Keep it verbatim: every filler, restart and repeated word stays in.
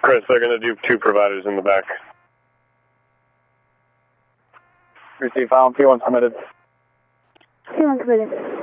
Chris, they're going to do two providers in the back. Receive file, P one submitted. P one submitted.